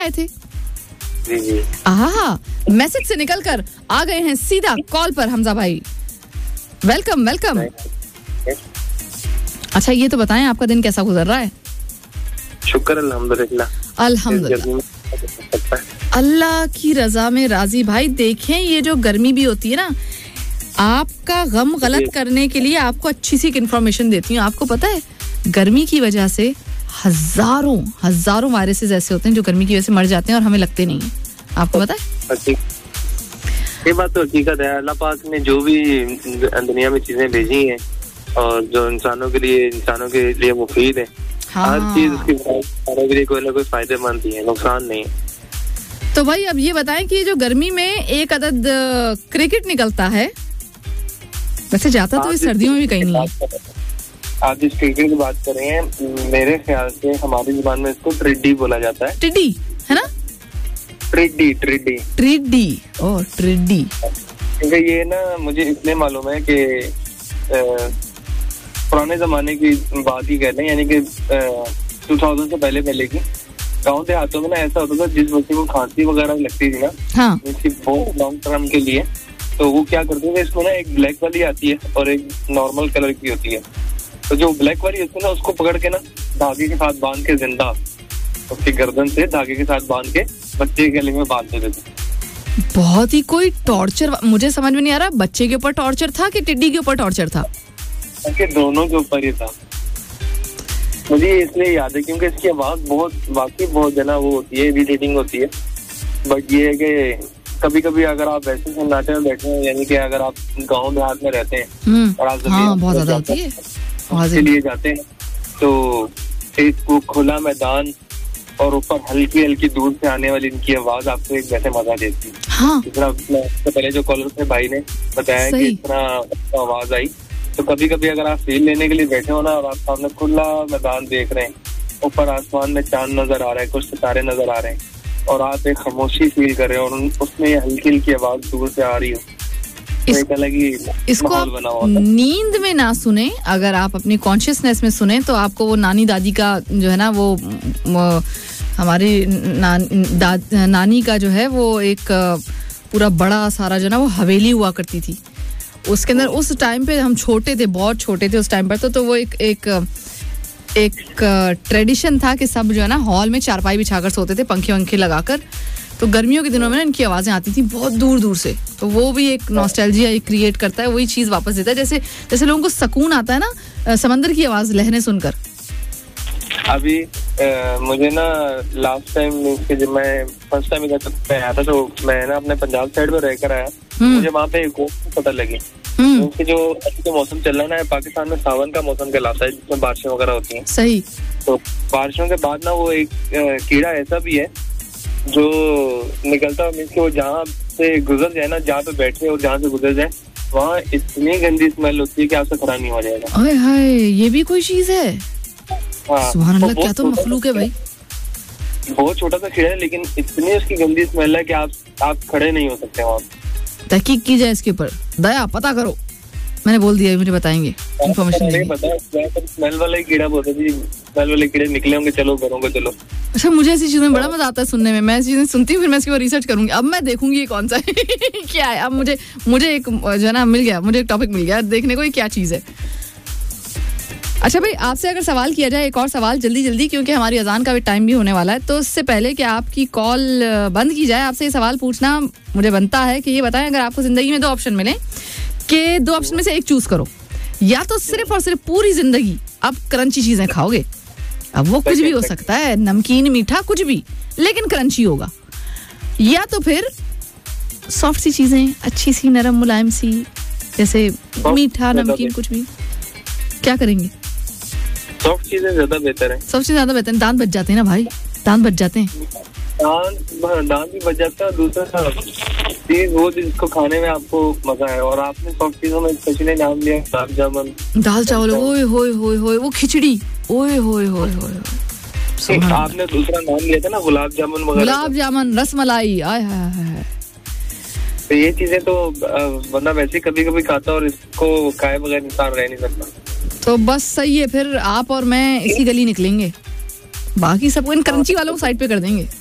आए थे। जी। मैसेज से निकलकर आ गए हैं सीधा कॉल पर हमजा भाई। वेलकम। अच्छा ये तो बताएं आपका दिन कैसा गुजर रहा है? शुक्र अल्हम्दुलिल्लाह। अल्लाह की रजा में राजी भाई। देखें ये जो गर्मी भी होती है ना, आपका गम गलत करने के लिए आपको अच्छी सी इन्फॉर्मेशन देती हूँ। आपको पता है गर्मी की वजह से हजारों वायरसेस ऐसे होते हैं जो गर्मी की वजह से मर जाते हैं और हमें लगते नहीं है। आपको पता है? ये बात तो हकीकत है। अल्लाह पाक ने जो भी दुनिया में चीजें भेजी हैं और जो इंसानों के लिए मुफीद है, हर चीज उसकी के लिए कोई ना कोई फायदेमंद ही है, नुकसान नहीं है। तो भाई अब ये बताएं कि ये जो गर्मी में एक अदद क्रिकेट निकलता है, वैसे जाता तो इस सर्दियों में भी कहीं नहीं है। आप जिस क्रिकेट की बात कर रहे हैं, मेरे ख्याल से हमारी जुबान में इसको ट्रिड्डी बोला जाता है। टिड्डी है ना? ट्रिड्डी। ओह ट्रिड्डी। क्योंकि ये ना मुझे इसलिए मालूम है कि पुराने जमाने की बात ही कर रहे हैं, यानी कि 2000 से पहले की गाँव देहातों में ना ऐसा होता था, जिस बच्चे को खांसी वगैरह लगती थी ना, इसकी बहुत लॉन्ग टर्म के लिए, तो वो क्या करते थे, इसमें ना एक ब्लैक वाली आती है और एक नॉर्मल कलर की होती है। तो जो ब्लैक वाली होती है ना, उसको पकड़ के ना धागे के साथ बांध के जिंदा उसकी गर्दन से धागे के साथ बांध के बच्चे के गले में बांध देते थे। बहुत ही कोई टॉर्चर, मुझे समझ में नहीं आ रहा बच्चे के ऊपर टॉर्चर था कि टिड्डी के ऊपर टॉर्चर था? दोनों के ऊपर ही था। मुझे इसलिए याद है क्योंकि इसकी आवाज बहुत जना वो होती है, इरिटेटिंग होती है। बट ये है कि कभी कभी अगर आप वैसे सन्नाटे में बैठे हैं, यानी कि अगर आप गाँव देहात में रहते हैं और आप बहुत ज्यादा होती है के लिए जाते हैं, तो एक खुला मैदान और ऊपर हल्की हल्की दूर से आने वाली इनकी आवाज आपको एक वैसे मजा देती है। जिस तरह इससे पहले जो कॉलर थे भाई ने बताया कि इस तरह आवाज आई, तो कभी कभी अगर आप फील लेने के लिए बैठे हो ना और आप सामने खुला मैदान देख रहे हैं, ऊपर आसमान में चांद नजर आ रहा है, कुछ सितारे नजर आ रहे हैं और आप एक खामोशी फील कर रहे हो और उसमें हल्की हल्की आवाज दूर से आ रही हो, इसको आप नींद में ना सुने, अगर आप अपनी कॉन्शियसनेस में सुने तो आपको वो नानी दादी का जो है ना वो हमारी नानी का जो है वो एक पूरा बड़ा सारा जो ना वो हवेली हुआ करती थी। उसके अंदर उस टाइम पे हम छोटे थे, बहुत छोटे थे उस टाइम पर, तो वो एक ट्रेडिशन था कि सब जो है ना हॉल में चारपाई बिछाकर सोते थे, पंखे वंखे लगाकर। तो गर्मियों के दिनों में ना इनकी आवाजें आती थी बहुत दूर दूर से, तो वो भी एक नॉस्टैल्जिया क्रिएट करता है, वही चीज वापस देता है। जैसे लोगों को सुकून आता है ना समंदर की आवाज, लहरें सुनकर। अभी मुझे ना लास्ट टाइम जब मैं फर्स्ट टाइम इधर आया था, तो मैं ना अपने पंजाब साइड में रहकर आया, मुझे वहाँ पे एक पता लगी क्योंकि जो अभी तो मौसम चल रहा है पाकिस्तान में, सावन का मौसम कहलाता है, जिसमें बारिशें वगैरह होती हैं। सही। तो बारिशों के बाद ना वो एक कीड़ा ऐसा भी है जो निकलता है, मीन्स कि वो जहाँ से गुजर जाए ना, जहाँ पे बैठे और जहाँ से गुजर जाए, वहाँ इतनी गंदी स्मेल होती है कि आपसे खड़ा नहीं हो जाएगा। ओए हाय, ये भी कोई चीज है? सुभान अल्लाह, क्या तो मखलूक है भाई। बहुत छोटा सा कीड़ा है लेकिन इतनी उसकी गंदी स्मेल है कि आप खड़े नहीं हो सकते वहाँ। तहकीक की जाए इसके ऊपर, दया पता करो। मैंने बोल दिया, मुझे बताएंगे इन्फॉर्मेशन नहीं पता। स्मेल वाला ही कीड़ा बोलते थे, स्मेल वाले कीड़े निकले होंगे, चलो घरों को चलो। अच्छा, मुझे ऐसी चीजों में बड़ा मजा आता है सुनने में। मैं ऐसी चीजें सुनती हूँ, फिर मैं इसके ऊपर रिसर्च करूंगी। अब मैं देखूंगी ये कौन सा है क्या है। अब मुझे एक जो है ना मिल गया, मुझे एक टॉपिक मिल गया देखने को, ये क्या चीज है। अच्छा भाई, आपसे अगर सवाल किया जाए, एक और सवाल जल्दी क्योंकि हमारी अजान का भी टाइम भी होने वाला है, तो उससे पहले कि आपकी कॉल बंद की जाए, आपसे ये सवाल पूछना मुझे बनता है कि ये बताएं, अगर आपको जिंदगी में 2 ऑप्शन मिले कि 2 ऑप्शन में से एक चूज करो, या तो सिर्फ और सिर्फ पूरी जिंदगी आप क्रंची चीजें खाओगे, अब वो कुछ भी हो सकता है, नमकीन मीठा कुछ भी, लेकिन क्रंची होगा, या तो फिर सॉफ्ट सी चीजें, अच्छी सी नरम मुलायम सी, जैसे मीठा नमकीन कुछ भी, क्या करेंगे? सॉफ्ट चीजें ज्यादा बेहतर है। सॉफ्ट चीजें ज्यादा बेहतर है। दांत बच जाते हैं ना भाई, दांत बच जाते हैं। दांत भी बच जाता है। दूसरा चीज वो जिसको खाने में आपको मजा है, और आपने सॉफ्ट चीजों में स्पेशली नाम लिया गुलाब जामुन, दाल चावल, ओए होए होए होए, वो खिचड़ी, ओए होए होए होए। आपने दूसरा नाम लिया था ना, गुलाब जामुन वगैरह, गुलाब जामुन, रसमलाई, आय हाय। तो ये चीजें तो बंदा वैसे कभी कभी खाता, और इसको खाए बगैर इंसान रह नहीं सकता। तो बस सही है, फिर आप और मैं इसी गली निकलेंगे, बाकी सबको इन क्रंची वालों को साइड पे कर देंगे।